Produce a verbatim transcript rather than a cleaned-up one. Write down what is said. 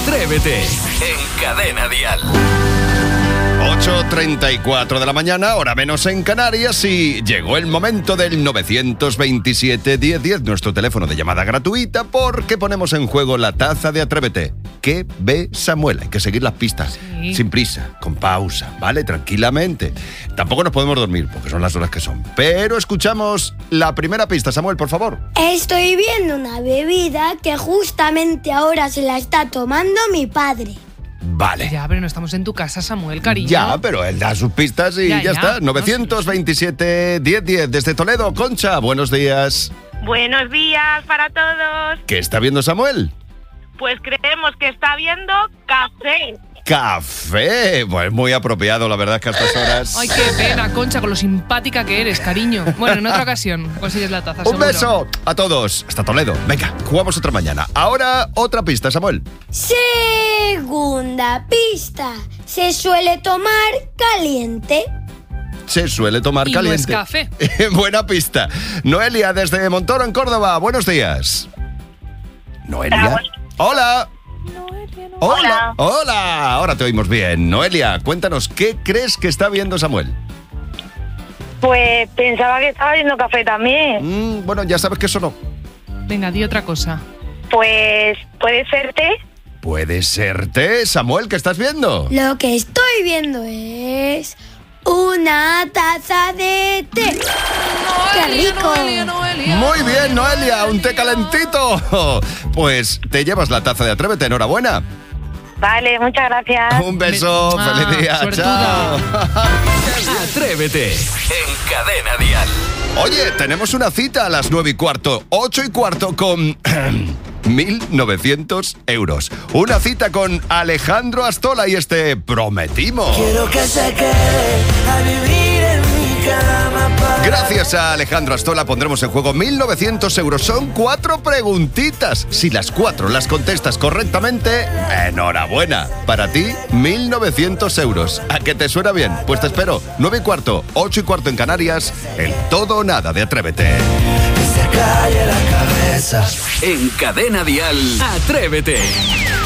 Atrévete en Cadena Dial. ocho treinta y cuatro de la mañana, hora menos en Canarias, y llegó el momento del nueve veintisiete diez diez, nuestro teléfono de llamada gratuita, porque ponemos en juego la taza de Atrévete. ¿Qué ve Samuel? Hay que seguir las pistas, Sí. sin prisa, con pausa, ¿vale? Tranquilamente. Tampoco nos podemos dormir, porque son las horas que son. Pero escuchamos la primera pista. Samuel, por favor. Estoy viendo una bebida que justamente ahora se la está tomando mi padre. Vale. Ya, pero no estamos en tu casa, Samuel, cariño. Ya, pero él da sus pistas y ya, Ya, ya. está. nueve veintisiete diez diez desde Toledo. Concha, buenos días. Buenos días para todos. ¿Qué está viendo Samuel? Pues creemos que está viendo café. Café. Pues muy apropiado, la verdad es que a estas horas. Ay, qué pena, Concha, con lo simpática que eres, cariño. Bueno, en otra ocasión consigues la taza, Un seguro. beso a todos. Hasta Toledo. Venga, jugamos otra mañana. Ahora otra pista, Samuel. Segunda pista. Se suele tomar caliente. Se suele tomar Y no caliente. es café. Buena pista. Noelia, desde Montoro, en Córdoba. Buenos días. Noelia. Hola. Hola. Hola. Ahora te oímos bien. Noelia, cuéntanos, ¿qué crees que está viendo Samuel? Pues pensaba que estaba viendo café también. Mm, bueno, ya sabes que eso no. Venga, di otra cosa. Pues puede ser té. Puede ser té. Samuel, ¿qué estás viendo? Lo que estoy viendo es una taza de té. ¡Qué rico! Noelia, Noelia. Muy bien, Noelia, un té calentito. Pues te llevas la taza de Atrévete, enhorabuena. Vale, muchas gracias. Un beso, Be- feliz Ah, día, suertuda. chao. Atrévete en Cadena Dial. Oye, tenemos una cita a las nueve y cuarto, ocho y cuarto con mil novecientos euros. Una cita con Alejandro Astola y este Prometimos. Quiero que se quede a vivir en mi cama para... Gracias a Alejandro Astola pondremos en juego mil novecientos euros. Son cuatro preguntitas. Si las cuatro las contestas correctamente, enhorabuena. Para ti, mil novecientos euros. ¿A qué te suena bien? Pues te espero. nueve y cuarto, ocho y cuarto en Canarias. El todo o nada de Atrévete. Que se calle la cabeza. En Cadena Dial. Atrévete.